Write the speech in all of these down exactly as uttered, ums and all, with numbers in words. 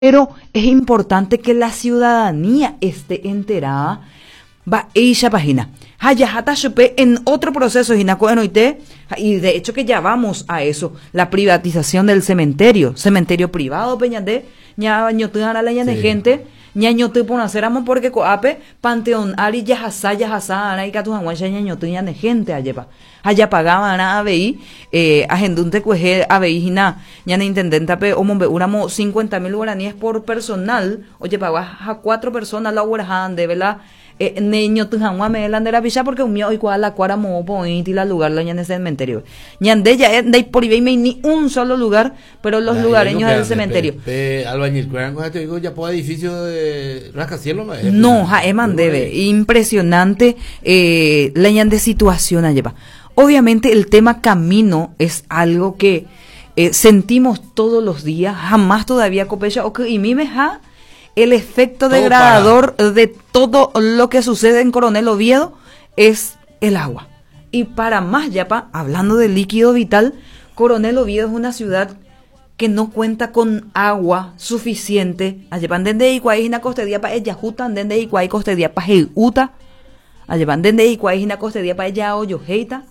Pero es importante que la ciudadanía esté enterada. Va, ella página. Hayajata Chope en otro proceso, y de hecho que ya vamos a eso, la privatización del cementerio, cementerio privado, peñande, ña ñotana la de gente, ña ñotu por hacer amo porque coape, panteón, ari yajasa, yajasa, ana y catuanguan, ña ñotu ña de gente allá, allá pagaban a ABI, eh, agendunte cueje ABI, na, ña de intendenta, pe, o mombe, uramo cincuenta mil guaraníes por personal, oye, paga a cuatro personas la guarajan de vela. Eh, neño tu jamás me la de la villa porque un mío igual la cuara mo point y la lugar la en el cementerio. Ñande ya de por ahí ni un solo lugar, pero los ya, lugareños del cementerio. Pe, pe, albañil, te digo ya por edificio de rascacielos no es. No, ja, eman debe, impresionante eh, la ñan de situación allá. Obviamente el tema camino es algo que eh, sentimos todos los días, jamás todavía copecha o que y mi meja el efecto todo degradador para. De todo lo que sucede en Coronel Oviedo es el agua. Y para más, yapa, hablando de líquido vital, Coronel Oviedo es una ciudad que no cuenta con agua suficiente. Allepan dende iguay na costedia pa ella jutan dende iguay costedia pa uta. Allepan dende iguay na costedia pa ella hoyo heita.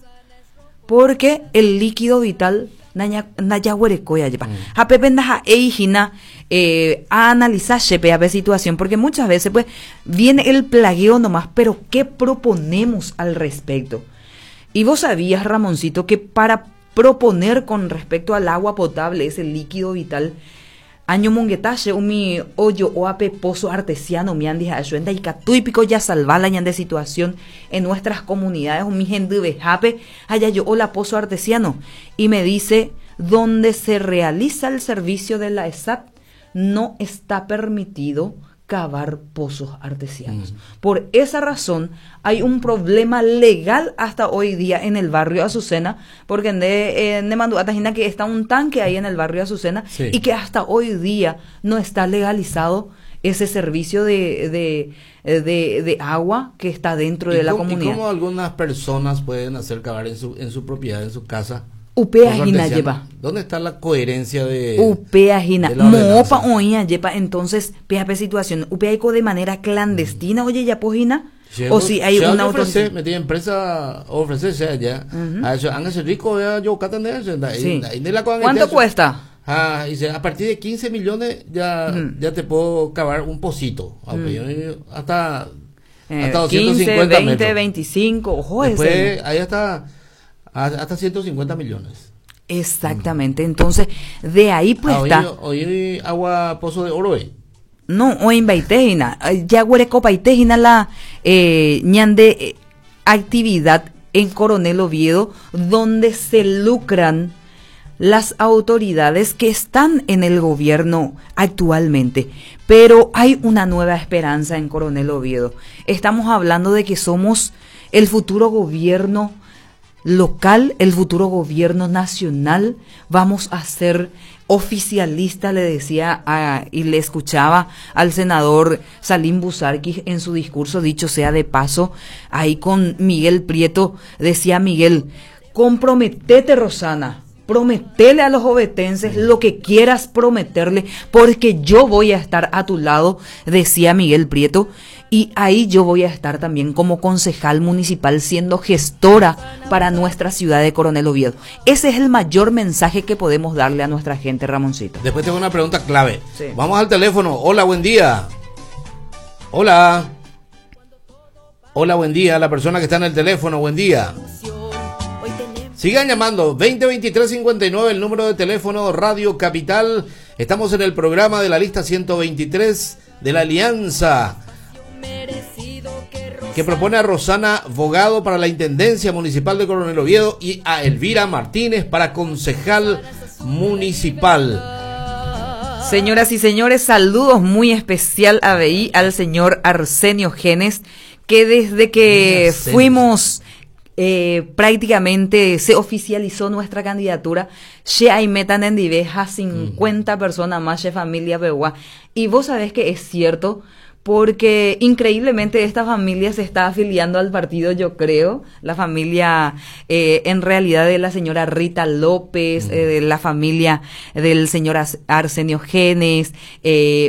Porque el líquido vital naya naya huerecoya lleva a pepe naja eijina eh, a analizar shepe a ver situación porque muchas veces pues viene el plagueo nomás, pero ¿qué proponemos al respecto? Y vos sabías, Ramoncito, que para proponer con respecto al agua potable, ese líquido vital, año monguetache umi hoyo o ape pozo artesiano mi andi ayuenda y catuipico ya salvar la ñan de situación en nuestras comunidades un mi gente bejape allá yo hola pozo artesiano y me dice donde se realiza el servicio de la E S A P no está permitido cavar pozos artesianos. Mm. Por esa razón hay un problema legal hasta hoy día en el barrio Azucena, porque en de, en de Manduatajina que está un tanque ahí en el barrio Azucena sí. Y que hasta hoy día no está legalizado ese servicio de, de, de, de agua que está dentro de la cómo, comunidad. ¿Y cómo algunas personas pueden hacer cavar en su, en su propiedad, en su casa? Upeajina lleva. ¿Dónde está la coherencia de Upeajina? Mopa oía lleva entonces P H P situación. Upeaico de manera clandestina, oye ya pojina. Si o si hay una autorización. Me tiene empresa ofrecerse allá. A eso háganse rico ya yo catan de eso. ¿Cuánto cuesta? Ah, dice, a partir de quince millones ya uh-huh. ya te puedo cavar un pocito. Uh-huh. Hasta eh, hasta doscientos cincuenta quince, veinte, veinticinco, ojo. Después ese, ahí hasta hasta ciento cincuenta millones. Exactamente, entonces de ahí pues ah, está. Hoy, hoy agua pozo de oro. ¿eh? No, hoy en Baitejina, ya huereco Baitejina la eh, ñande eh, actividad en Coronel Oviedo donde se lucran las autoridades que están en el gobierno actualmente. Pero hay una nueva esperanza en Coronel Oviedo. Estamos hablando de que somos el futuro gobierno local, el futuro gobierno nacional, vamos a ser oficialista, le decía a, y le escuchaba al senador Salim Busarqui en su discurso, dicho sea de paso, ahí con Miguel Prieto, decía Miguel, comprometete Rosana, prometele a los ovetenses lo que quieras prometerle, porque yo voy a estar a tu lado, decía Miguel Prieto, y ahí yo voy a estar también como concejal municipal siendo gestora para nuestra ciudad de Coronel Oviedo. Ese es el mayor mensaje que podemos darle a nuestra gente, Ramoncito. Después tengo una pregunta clave. Sí. Vamos al teléfono. Hola, buen día. Hola. Hola, buen día. La persona que está en el teléfono, buen día. Sigan llamando, veinte veintitrés cincuenta y nueve, el número de teléfono Radio Capital. Estamos en el programa de la lista ciento veintitrés de la Alianza, que propone a Rosana Bogado para la Intendencia Municipal de Coronel Oviedo y a Elvira Martínez para concejal municipal. Señoras y señores, saludos muy especial a B I al señor Arsenio Genes, que desde que fuimos... Eh, prácticamente se oficializó nuestra candidatura. She hay metan en diveja cincuenta mm. personas más de familia Begua. Y vos sabés que es cierto, porque increíblemente esta familia se está afiliando al partido, yo creo, la familia eh, en realidad de la señora Rita López, mm. eh, de la familia del señor Arsenio Genes, eh,